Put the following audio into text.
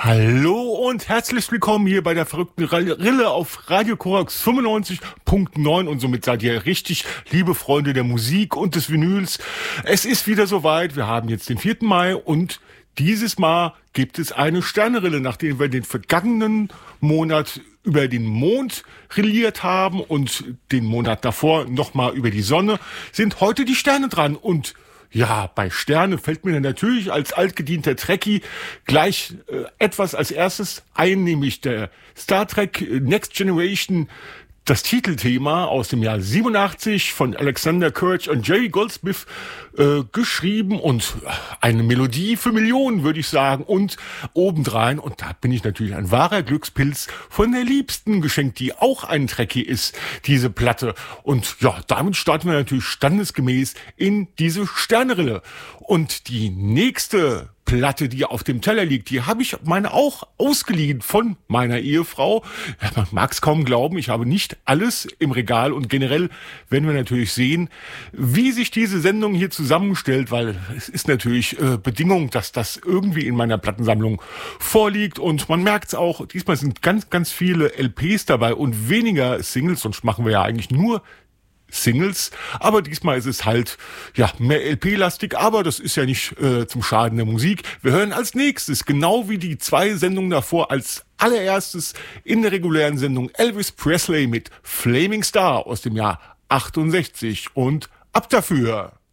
Hallo und herzlich willkommen hier bei der verrückten Rille auf Radio Korax 95.9 und somit seid ihr richtig, liebe Freunde der Musik und des Vinyls. Es ist wieder soweit, wir haben jetzt den 4. Mai und dieses Mal gibt es eine Sternerille, nachdem wir den vergangenen Monat über den Mond rilliert haben und den Monat davor nochmal über die Sonne, sind heute die Sterne dran und ja, bei Sterne fällt mir dann natürlich als altgedienter Trekkie gleich etwas als erstes ein, nämlich der Star Trek Next Generation, das Titelthema aus dem Jahr 87 von Alexander Courage und Jerry Goldsmith geschrieben und eine Melodie für Millionen, würde ich sagen. Und obendrein, und da bin ich natürlich ein wahrer Glückspilz, von der Liebsten geschenkt, die auch ein Trekkie ist, diese Platte. Und ja, damit starten wir natürlich standesgemäß in diese Sternerille. Und die nächste Platte, die auf dem Teller liegt, die habe ich meine auch ausgeliehen von meiner Ehefrau. Ja, man mag es kaum glauben, ich habe nicht alles im Regal und generell werden wir natürlich sehen, wie sich diese Sendung hier zusammenstellt, weil es ist natürlich Bedingung, dass das irgendwie in meiner Plattensammlung vorliegt und man merkt es auch, diesmal sind ganz, ganz viele LPs dabei und weniger Singles, sonst machen wir ja eigentlich nur Singles, aber diesmal ist es halt ja mehr LP-lastig, aber das ist ja nicht zum Schaden der Musik. Wir hören als nächstes, genau wie die 2 Sendungen davor, als allererstes in der regulären Sendung Elvis Presley mit Flaming Star aus dem Jahr 68 und ab dafür.